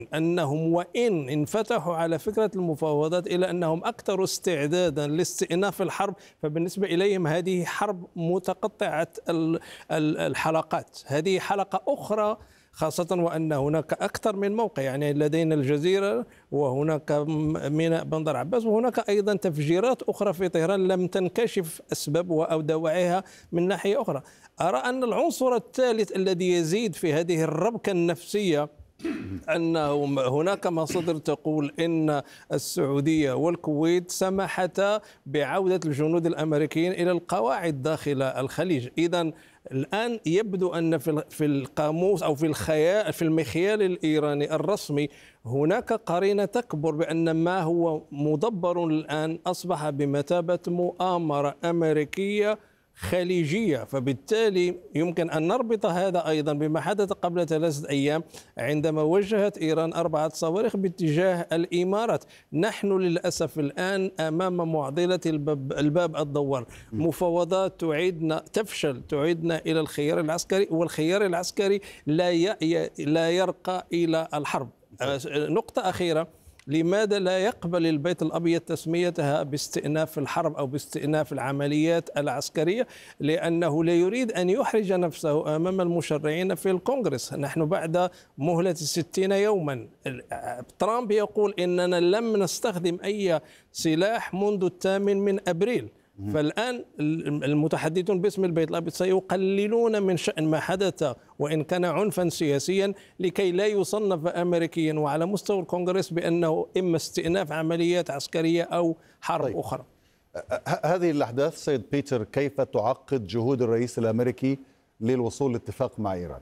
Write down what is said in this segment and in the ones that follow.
أنهم وإن انفتحوا على فكرة المفاوضات إلا أنهم أكثر استعدادا لاستئناف الحرب، فبالنسبة إليهم هذه حرب متقطعة الحلقات، هذه حلقة أخرى، خاصة وأن هناك أكثر من موقع، يعني لدينا الجزيرة وهناك ميناء بندر عباس، وهناك أيضا تفجيرات أخرى في طهران لم تنكشف أسبابها أو دواعيها من ناحية أخرى. أرى أن العنصر الثالث الذي يزيد في هذه الربكة النفسية أن هناك مصادر تقول إن السعودية والكويت سمحتا بعودة الجنود الأمريكيين إلى القواعد داخل الخليج. إذن الآن يبدو أن في القاموس أو في المخيال الإيراني الرسمي هناك قرينة تكبر بأن ما هو مدبر الآن أصبح بمثابة مؤامرة أمريكية خليجية. فبالتالي يمكن أن نربط هذا أيضا بما حدث قبل 3 أيام عندما وجهت إيران 4 صواريخ باتجاه الإمارات. نحن للأسف الآن أمام معضلة الباب الدوار، مفاوضات تفشل، تعيدنا إلى الخيار العسكري، والخيار العسكري لا يرقى إلى الحرب. نقطة أخيرة، لماذا لا يقبل البيت الأبيض تسميتها باستئناف الحرب أو باستئناف العمليات العسكرية؟ لأنه لا يريد أن يحرج نفسه أمام المشرعين في الكونغرس. نحن بعد مهلة 60 يوما، ترامب يقول إننا لم نستخدم أي سلاح منذ 8 أبريل. فالآن المتحدثون باسم البيت الأبيض سيقللون من شأن ما حدث وإن كان عنفا سياسيا لكي لا يصنف أمريكيا وعلى مستوى الكونغرس بأنه إما استئناف عمليات عسكرية أو حرب أخرى. هذه الأحداث سيد بيتر كيف تعقد جهود الرئيس الأمريكي للوصول لاتفاق مع إيران؟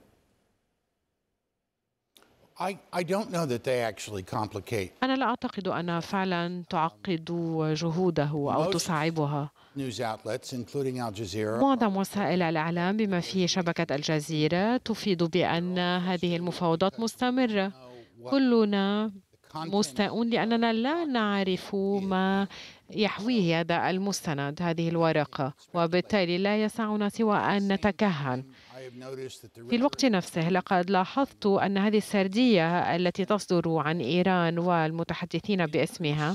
أنا لا أعتقد أنها فعلا تعقد جهوده أو تصعبها. معظم وسائل الإعلام بما فيه شبكة الجزيرة تفيد بأن هذه المفاوضات مستمرة. كلنا مستاءون لأننا لا نعرف ما يحويه هذا المستند، هذه الورقة، وبالتالي لا يسعنا سوى أن نتكهن. في الوقت نفسه لقد لاحظت أن هذه السردية التي تصدر عن إيران والمتحدثين باسمها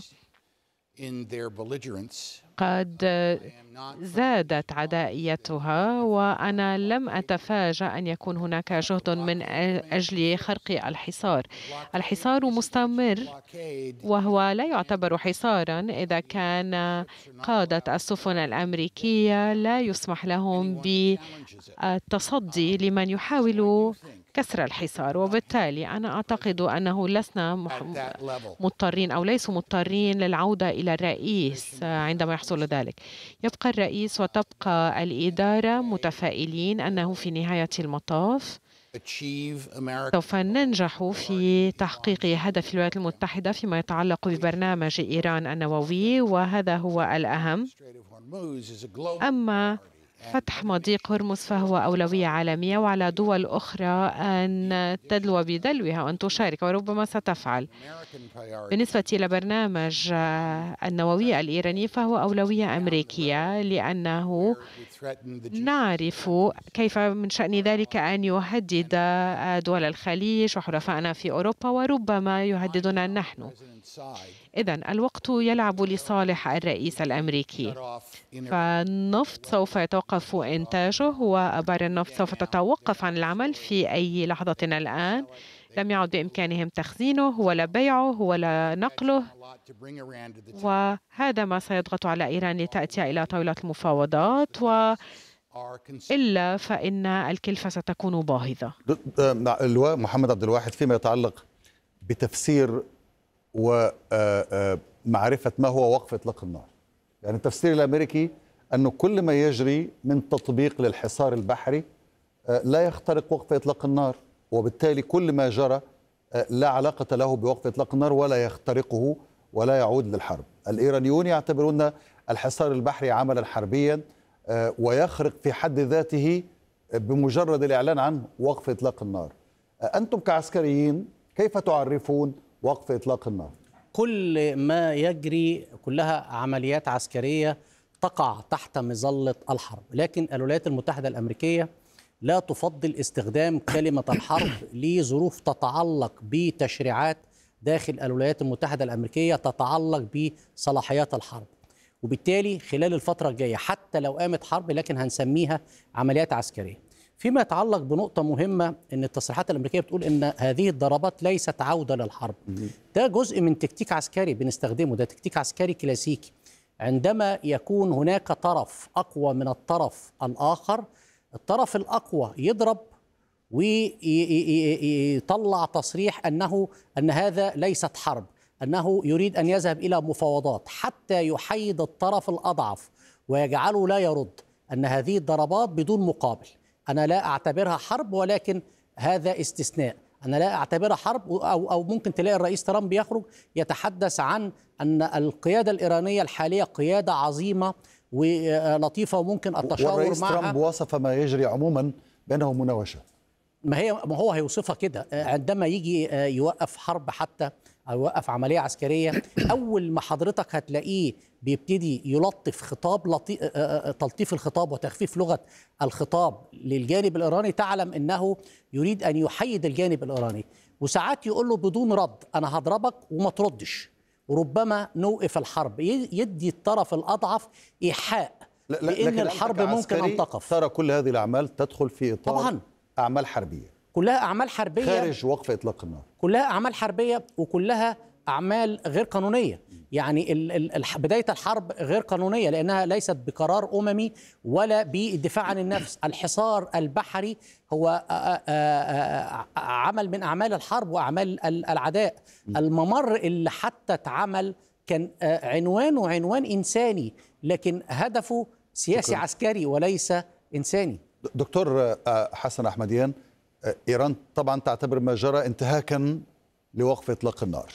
قد زادت عدائيتها، وأنا لم أتفاجأ أن يكون هناك جهد من أجل خرق الحصار. الحصار مستمر، وهو لا يعتبر حصارا إذا كان قادة السفن الأمريكية لا يسمح لهم بالتصدي لمن يحاول كسر الحصار. وبالتالي أنا أعتقد أنه لسنا مضطرين أو ليسوا مضطرين للعودة إلى الرئيس عندما يحصل ذلك. يبقى الرئيس وتبقى الإدارة متفائلين أنه في نهاية المطاف سوف ننجح في تحقيق هدف الولايات المتحدة فيما يتعلق ببرنامج إيران النووي، وهذا هو الأهم. أما فتح مضيق هرمز فهو أولوية عالمية، وعلى دول أخرى أن تدلو بدلوها وأن تشارك، وربما ستفعل. بالنسبة إلى برنامج النووي الإيراني فهو أولوية أمريكية، لأنه نعرف كيف من شأن ذلك أن يهدد دول الخليج وحلفائنا في أوروبا، وربما يهددنا نحن. إذن الوقت يلعب لصالح الرئيس الأمريكي، فالنفط سوف يتوقف إنتاجه وأبار النفط سوف تتوقف عن العمل في أي لحظة الآن. لم يعد بإمكانهم تخزينه ولا بيعه ولا نقله، وهذا ما سيضغط على إيران لتأتي إلى طاولة المفاوضات، وإلا فإن الكلفة ستكون باهظة. اللواء محمد عبد الواحد، فيما يتعلق بتفسير ومعرفة ما هو وقف إطلاق النار، يعني التفسير الأمريكي أنه كل ما يجري من تطبيق للحصار البحري لا يخترق وقف إطلاق النار، وبالتالي كل ما جرى لا علاقة له بوقف إطلاق النار ولا يخترقه ولا يعود للحرب. الإيرانيون يعتبرون الحصار البحري عملا حربيا ويخرق في حد ذاته بمجرد الإعلان عن وقف إطلاق النار. أنتم كعسكريين كيف تعرفون وقف إطلاق النار؟ كل ما يجري كلها عمليات عسكرية تقع تحت مظلة الحرب، لكن الولايات المتحدة الأمريكية لا تفضل استخدام كلمة الحرب لظروف تتعلق بتشريعات داخل الولايات المتحدة الأمريكية تتعلق بصلاحيات الحرب. وبالتالي خلال الفترة الجاية حتى لو قامت حرب لكن هنسميها عمليات عسكرية. فيما يتعلق بنقطة مهمة، أن التصريحات الأمريكية بتقول أن هذه الضربات ليست عودة للحرب. ده جزء من تكتيك عسكري بنستخدمه، ده تكتيك عسكري كلاسيكي. عندما يكون هناك طرف أقوى من الطرف الآخر، الطرف الأقوى يضرب ويطلع تصريح أن هذا ليست حرب، أنه يريد أن يذهب إلى مفاوضات حتى يحيد الطرف الأضعف ويجعله لا يرد، أن هذه الضربات بدون مقابل. أنا لا أعتبرها حرب، ولكن هذا استثناء. أنا لا أعتبرها حرب، أو ممكن تلاقي الرئيس ترامب يخرج يتحدث عن أن القيادة الإيرانية الحالية قيادة عظيمة ولطيفة وممكن التشاور معها. والرئيس ترامب وصف ما يجري عموما بأنه مناوشة. ما هو هيوصفها كده عندما يجي يوقف حرب حتى أو يوقف عملية عسكرية. أول ما حضرتك هتلاقيه بيبتدي يلطف خطاب تلطيف الخطاب وتخفيف لغة الخطاب للجانب الإيراني، تعلم أنه يريد أن يحيد الجانب الإيراني. وساعات يقول له بدون رد أنا هضربك وما تردش، وربما نوقف الحرب، يدي الطرف الأضعف إيحاء بأن الحرب ممكن أن تقف. ترى كل هذه الأعمال تدخل في إطار طبعا أعمال حربية، كلها أعمال حربية خارج وقف إطلاق النار، كلها أعمال حربية وكلها أعمال غير قانونية. يعني بداية الحرب غير قانونية لأنها ليست بقرار أممي ولا بالدفاع عن النفس. الحصار البحري هو عمل من أعمال الحرب وأعمال العداء. الممر اللي حتى اتعمل كان عنوان إنساني، لكن هدفه سياسي عسكري وليس إنساني. دكتور حسن أحمديان، إيران طبعا تعتبر ما جرى انتهاكا لوقف إطلاق النار،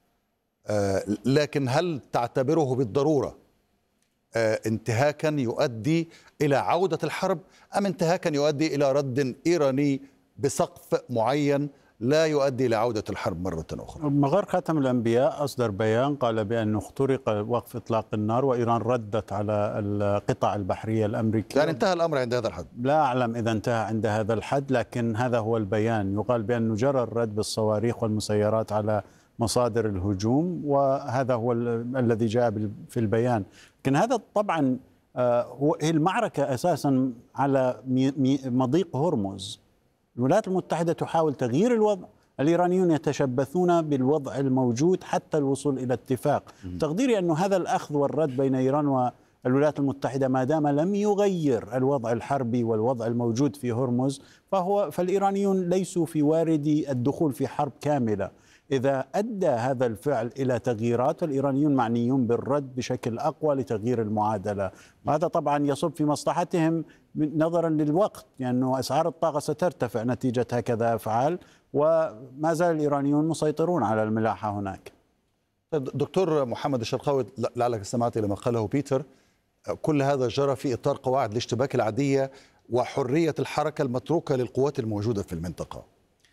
لكن هل تعتبره بالضرورة انتهاكا يؤدي إلى عودة الحرب، أم انتهاكا يؤدي إلى رد إيراني بسقف معين لا يؤدي إلى عودة الحرب مرة أخرى؟ مغار خاتم الأنبياء أصدر بيان قال بأنه اخترق وقف إطلاق النار، وإيران ردت على القطع البحرية الأمريكية. يعني انتهى الأمر عند هذا الحد؟ لا أعلم إذا انتهى عند هذا الحد، لكن هذا هو البيان. يقال بأنه جرى الرد بالصواريخ والمسيرات على مصادر الهجوم، وهذا هو الذي جاء في البيان. لكن هذا طبعا هي المعركة أساسا على مضيق هرمز. الولايات المتحدة تحاول تغيير الوضع، الإيرانيون يتشبثون بالوضع الموجود حتى الوصول إلى اتفاق. تقديري أن هذا الأخذ والرد بين إيران والولايات المتحدة ما دام لم يغير الوضع الحربي والوضع الموجود في هرمز، فالإيرانيون ليسوا في وارد الدخول في حرب كاملة. إذا أدى هذا الفعل إلى تغييرات، الإيرانيون معنيون بالرد بشكل أقوى لتغيير المعادلة، وهذا طبعا يصب في مصلحتهم نظرا للوقت، لأنه أسعار الطاقة سترتفع نتيجة هكذا أفعال، وما زال الإيرانيون مسيطرون على الملاحة هناك. دكتور محمد الشرقاوي، لعلك استمعت إلى ما قاله بيتر، كل هذا جرى في إطار قواعد الاشتباك العادية وحرية الحركة المتروكة للقوات الموجودة في المنطقة،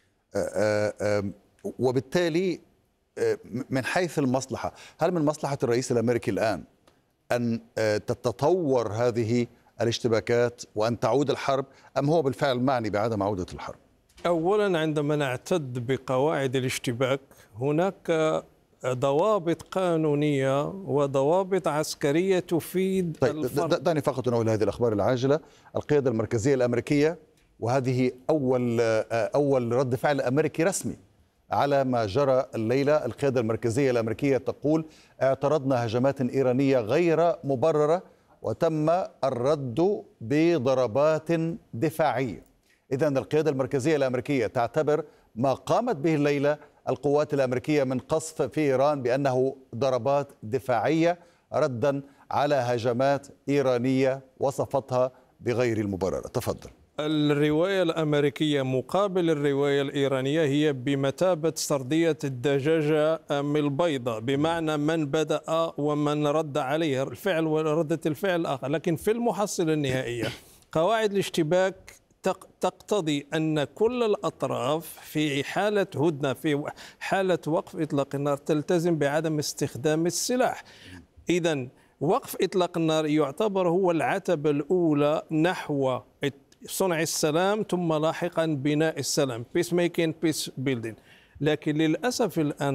وبالتالي من حيث المصلحة، هل من مصلحة الرئيس الأمريكي الآن أن تتطور هذه الاشتباكات وأن تعود الحرب، أم هو بالفعل معني بعدم عودة الحرب؟ أولا، عندما نعتد بقواعد الاشتباك هناك ضوابط قانونية وضوابط عسكرية تفيد الفرق. دعني فقط أنوه هذه الأخبار العاجلة. القيادة المركزية الأمريكية، وهذه أول رد فعل أمريكي رسمي على ما جرى الليلة، القيادة المركزية الأمريكية تقول اعترضنا هجمات إيرانية غير مبررة وتم الرد بضربات دفاعية. إذن القيادة المركزية الأمريكية تعتبر ما قامت به الليلة القوات الأمريكية من قصف في إيران بأنه ضربات دفاعية ردا على هجمات إيرانية وصفتها بغير المبررة. تفضل. الرواية الأمريكية مقابل الرواية الإيرانية هي بمثابة سردية الدجاجة من البيضة، بمعنى من بدأ ومن رد عليه الفعل وردة الفعل الآخر. لكن في المحصلة النهائية قواعد الاشتباك تقتضي أن كل الأطراف في حالة هدنة، في حالة وقف إطلاق النار، تلتزم بعدم استخدام السلاح. إذن وقف إطلاق النار يعتبر هو العتبة الأولى نحو صنع السلام ثم لاحقا بناء السلام، peace making peace building. لكن للأسف الآن